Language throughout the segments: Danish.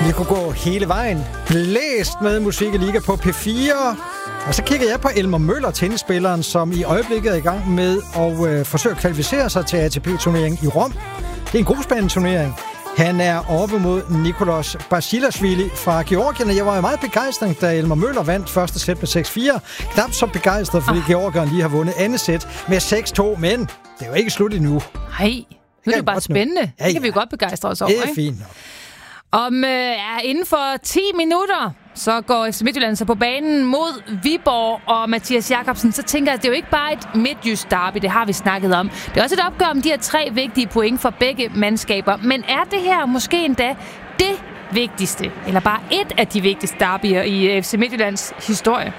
Vi kunne gå hele vejen. Blæst med Musik i Liga på P4. Og så kigger jeg på Elmer Møller, tennisspilleren, som i øjeblikket er i gang med at forsøge at kvalificere sig til ATP-turneringen i Rom. Det er en gruppespanneturnering. Han er oppe mod Nicolas Basilashvili fra Georgien, og jeg var meget begejstret, da Elmer Møller vandt første sæt med 6-4. Knap så begejstret, fordi Georgien lige har vundet andet sæt med 6-2, men det er jo ikke slut endnu. Nej, nu er det bare spændende. Ja, det kan vi jo godt begejstre os over, ikke? Det er fint nok. Inden for 10 minutter, så går FC Midtjylland så på banen mod Viborg og Mathias Jakobsen. Så tænker jeg, at det er jo ikke bare et midtjysk derby, det har vi snakket om. Det er også et opgør om de her 3 vigtige point for begge mandskaber. Men er det her måske endda det vigtigste, eller bare et af de vigtigste derbyer i FC Midtjyllands historie?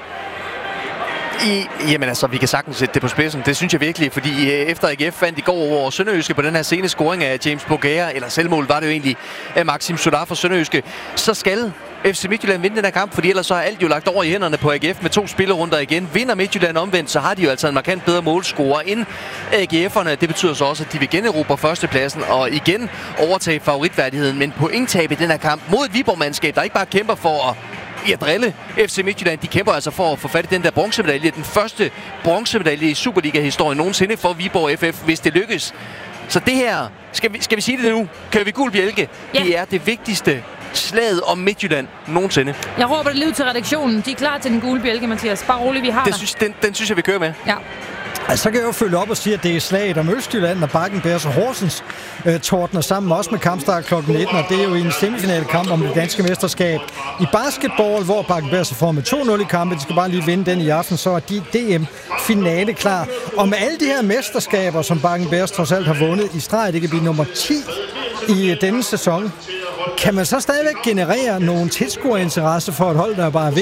Jamen altså, vi kan sagtens sætte det på spidsen. Det synes jeg virkelig, fordi efter AGF vandt i går over Sønderjyske på den her sene scoring af James Bogaer, eller selvmål var det jo egentlig af Maxim Sudar for Sønderjyske, så skal FC Midtjylland vinde den her kamp, fordi ellers så er alt jo lagt over i hænderne på AGF med 2 spillerunder igen. Vinder Midtjylland omvendt, så har de jo altså en markant bedre målscorer end AGF'erne. Det betyder så også, at de vil generobre førstepladsen og igen overtage favoritværdigheden. Men pointtab i den her kamp mod et Viborg-mandskab, der ikke bare kæmper for at drille FC Midtjylland. De kæmper altså for at få fat i den der bronzemedalje. Den første bronzemedalje i Superliga-historien nogensinde for Viborg FF, hvis det lykkes. Så det her, skal vi sige det nu? Kan vi gul bjælke? Ja. Det er det vigtigste slaget om Midtjylland nogensinde. Jeg råber det liv til redaktionen. De er klar til den gule bjælke, Mathias. Bare roligt, vi har den synes jeg, vi kører med. Ja. Altså, så kan jeg jo følge op og sige, at det er slaget om Østjylland, og Bakken Bears og Horsens tordner sammen også med kampstart kl. 19, og det er jo en semifinale kamp om det danske mesterskab i basketball, hvor Bakken Bears er foran med 2-0 i kampen. De skal bare lige vinde den i aften, så er de DM-finale klar. Og med alle de her mesterskaber, som Bakken Bears trods alt har vundet i streg, det kan blive nummer 10 i denne sæson. Kan man så stadigvæk generere nogle tilskuerinteresse for et hold, der bare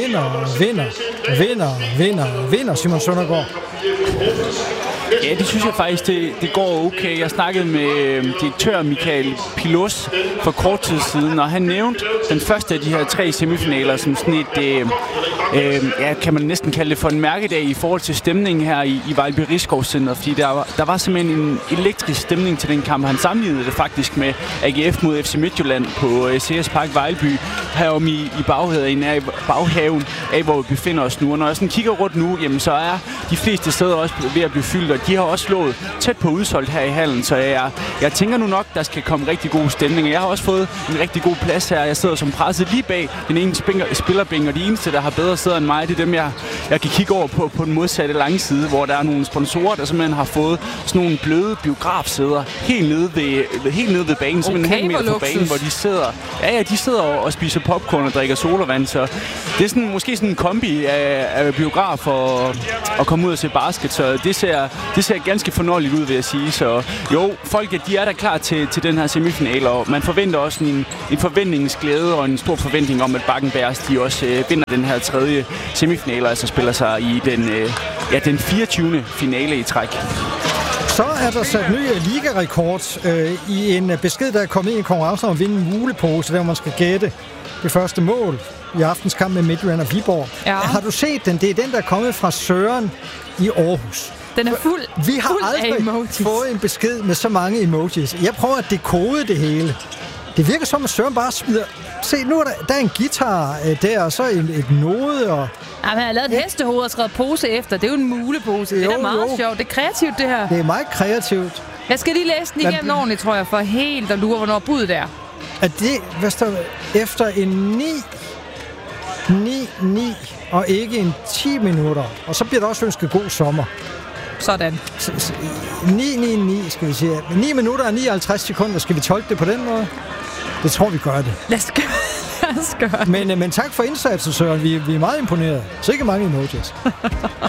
vinder, Simon Søndergaard? Ja, det synes jeg faktisk, det går okay. Jeg snakkede med direktør Michael Pilos for kort tid siden, og han nævnte den første af de her 3 semifinaler som sådan et, kan man næsten kalde det for en mærkedag i forhold til stemningen her i Vejlby Riskovscenteret, fordi der var simpelthen en elektrisk stemning til den kamp. Han sammenlignede det faktisk med AGF mod FC Midtjylland på CS Park Vejlby, herom i baghaven af, hvor vi befinder os nu. Og når jeg sådan kigger rundt nu, jamen, så er de fleste steder også ved at blive fyldt, og de har også slået tæt på udsolgt her i hallen, så jeg tænker nu nok, der skal komme rigtig god stemning. Jeg har også fået en rigtig god plads her. Jeg sidder som presset lige bag den ene spillerbænk, og de eneste, der har bedre sæder end mig, det er dem, jeg kan kigge over på den modsatte lange side, hvor der er nogle sponsorer, der simpelthen har fået sådan nogle bløde biografsæder helt nede ved banen, simpelthen hen mere på banen, hvor de sidder. Ja, de sidder og spiser popcorn og drikker sodavand, så det er sådan, måske sådan en kombi af biograf og komme ud og se basket, så det ser ganske fornøjeligt ud, vil jeg sige. Så jo, folk de er der klar til den her semifinal, og man forventer også en forventningsglæde og en stor forventning om, at Bakken Bears de også vinder den her 3. semifinal, altså spiller sig i den 24. finale i træk. Så er der sat ny ligarekord i en besked, der er kommet i en konkurrence om at vinde en mulepose, der man skal gætte det første mål i aftens kamp med Midtjylland og Viborg. Ja. Har du set den? Det er den, der er kommet fra Søren i Aarhus. Den er fuld. Vi har aldrig fået en besked med så mange emojis. Jeg prøver at dekode det hele. Det virker som, at Søren bare smider... Se, nu er der er en guitar der, og så et node, og... Ja, han har lavet et hestehoved og skrevet pose efter. Det er jo en mulepose. Det er meget sjovt. Det er kreativt, det her. Det er meget kreativt. Jeg skal lige læse den igennem ordentligt, tror jeg, for helt at lure, hvornår budet er. At det, hvad står efter en 9 og ikke en 10 minutter. Og så bliver der også ønsket god sommer. Sådan. 9 skal vi sige. 9 minutter og 59 sekunder. Skal vi tolke det på den måde? Det tror vi gør det. Lad os gøre det. Men tak for indsatsen, Søren. Vi er meget imponeret. Så ikke mange emojis.